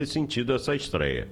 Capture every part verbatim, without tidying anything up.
sentido essa estreia.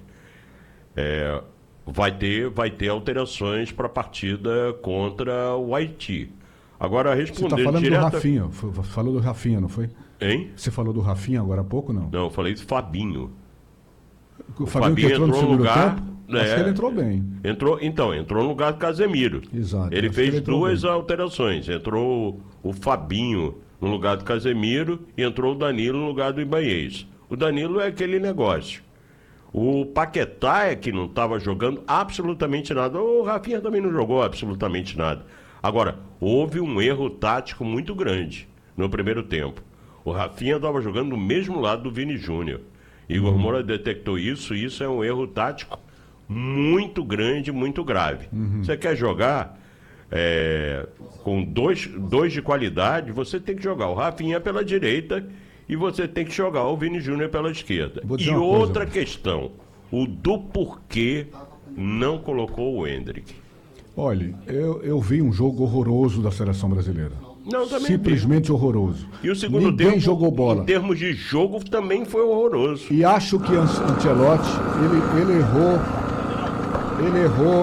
É, vai ter, vai ter alterações para a partida contra o Haiti. Agora, respondendo Você está falando direta... do Rafinha, falou do Rafinha, não foi? Hein? Você falou do Rafinha agora há pouco, não? Não, eu falei do Fabinho. O, O Fabinho, que Fabinho entrou no entrou no segundo lugar... tempo? É, Acho que ele entrou bem. Entrou, então, entrou no lugar do Casemiro. Exato. Ele acho fez que ele entrou duas bem. alterações. Entrou o Fabinho no lugar do Casemiro e entrou o Danilo no lugar do Ibanez. O Danilo é aquele negócio. O Paquetá é que não estava jogando absolutamente nada. O Rafinha também não jogou absolutamente nada. Agora, houve um erro tático muito grande no primeiro tempo. O Rafinha estava jogando do mesmo lado do Vini Júnior. Igor Uhum. Moura detectou isso, e isso é um erro tático muito grande, muito grave. Uhum. Você quer jogar é, com dois, dois de qualidade, você tem que jogar o Rafinha pela direita e você tem que jogar o Vini Júnior pela esquerda. Vou dizer E uma coisa, outra mas... questão, o do porquê não colocou o Endrick. Olha, eu, eu vi um jogo horroroso da seleção brasileira. Não, também Simplesmente vi. horroroso. E o segundo Ninguém tempo, jogou bola. em termos de jogo, também foi horroroso. E acho que An- Ancelotti, ele, ele errou, ele errou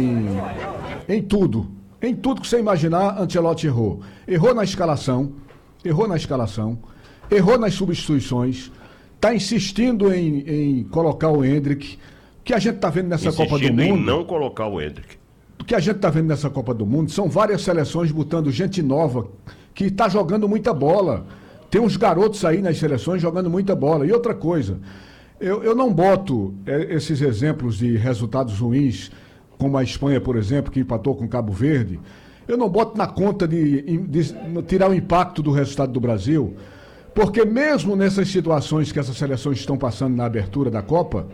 em, em tudo. Em tudo que você imaginar, Ancelotti errou. Errou na escalação, errou na escalação, errou nas substituições, está insistindo em, em colocar o Endrick, que a gente está vendo nessa Copa do Insistindo em Mundo. não colocar o Endrick. O que a gente está vendo nessa Copa do Mundo são várias seleções botando gente nova que está jogando muita bola. Tem uns garotos aí nas seleções jogando muita bola. E outra coisa, eu, eu não boto é, esses exemplos de resultados ruins, como a Espanha, por exemplo, que empatou com Cabo Verde, eu não boto na conta de, de, de tirar o impacto do resultado do Brasil, porque mesmo nessas situações que essas seleções estão passando na abertura da Copa,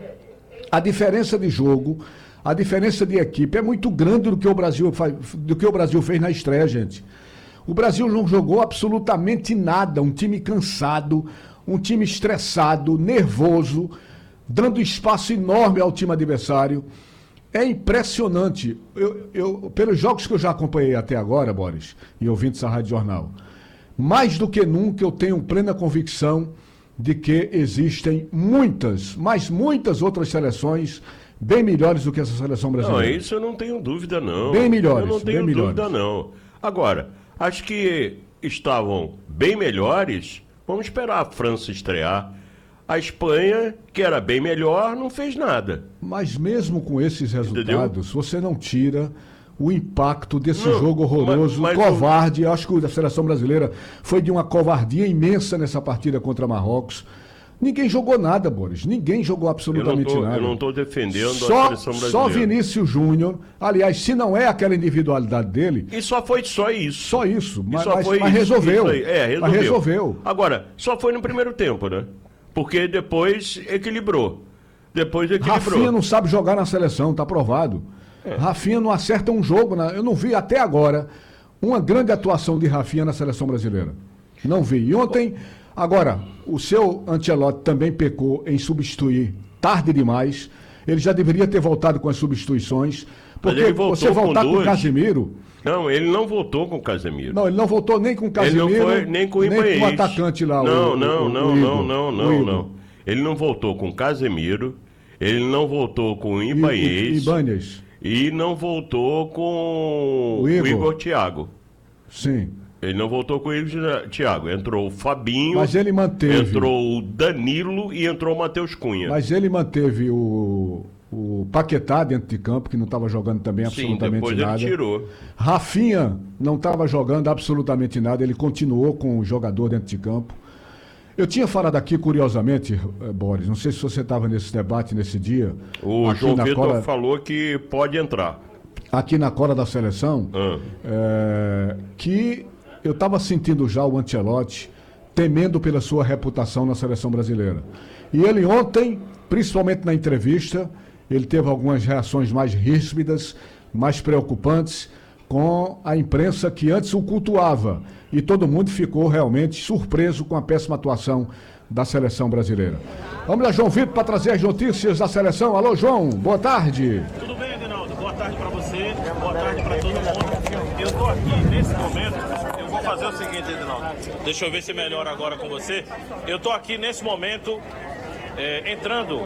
a diferença de jogo, a diferença de equipe é muito grande do que o Brasil, do que o Brasil fez na estreia, gente. O Brasil não jogou absolutamente nada, um time cansado, um time estressado, nervoso, dando espaço enorme ao time adversário. É impressionante. Eu, eu, pelos jogos que eu já acompanhei até agora, Boris, e ouvindo essa Rádio Jornal, mais do que nunca eu tenho plena convicção de que existem muitas, mas muitas outras seleções bem melhores do que essa seleção brasileira. Não, isso eu não tenho dúvida, não. Bem melhores. Eu não tenho bem dúvida, melhores. não. Agora, acho que estavam bem melhores. Vamos esperar a França estrear. A Espanha, que era bem melhor, não fez nada. Mas mesmo com esses resultados, Entendeu? você não tira o impacto desse Não, jogo horroroso, mas- mas covarde. Eu acho que a seleção brasileira foi de uma covardia imensa nessa partida contra Marrocos. Ninguém jogou nada, Boris. Ninguém jogou Eu não absolutamente tô, nada. eu não estou defendendo Só, a seleção brasileira. só Vinícius Júnior. Aliás, se não é aquela individualidade dele, E só foi só isso. só isso. E Mas, só mas- foi mas isso, resolveu. isso aí. É, resolveu. Mas resolveu. Agora, só foi no primeiro tempo, né? Porque depois equilibrou. Depois equilibrou. Rafinha não sabe jogar na seleção, tá provado. É. Rafinha não acerta um jogo. Na... Eu não vi até agora uma grande atuação de Rafinha na seleção brasileira. Não vi. E ontem, agora, o seu Ancelotti também pecou em substituir tarde demais. Ele já deveria ter voltado com as substituições. Porque ele voltou você voltar com com o duas. Casemiro. Não, ele não voltou com o Casemiro. Não, ele não voltou nem com o Casemiro. Ele não foi nem com o Ibanez. nem com o atacante lá. Não, o, não, o, não, o não, Igor, não, o não, Igor. não. Ele não voltou com o Casemiro, ele não voltou com o E- Ibanez e- Ibanez. e não voltou com O o Igor. Igor Thiago. Sim. Ele não voltou com o Igor Thiago. Entrou o Fabinho, Mas ele manteve. entrou o Danilo e entrou o Matheus Cunha. Mas ele manteve o, o Paquetá dentro de campo, que não estava jogando também Sim, absolutamente depois nada. ele tirou. Rafinha não estava jogando absolutamente nada, ele continuou com o jogador dentro de campo. Eu tinha falado aqui, curiosamente, eh, Boris, não sei se você estava nesse debate nesse dia. O aqui João na Vitor cola, falou que pode entrar. aqui na cola da seleção, Ah. eh, que eu estava sentindo já o Ancelotti temendo pela sua reputação na seleção brasileira. E ele ontem, principalmente na entrevista, ele teve algumas reações mais ríspidas, mais preocupantes com a imprensa que antes o cultuava. E todo mundo ficou realmente surpreso com a péssima atuação da seleção brasileira. Vamos lá, João Vitor, para trazer as notícias da seleção. Alô, João, boa tarde. Tudo bem, Aguinaldo? Boa tarde para você, boa tarde para todo mundo. Eu estou aqui nesse momento, eu vou fazer o seguinte, Aguinaldo. Deixa eu ver se melhora agora com você. Eu estou aqui nesse momento, é, entrando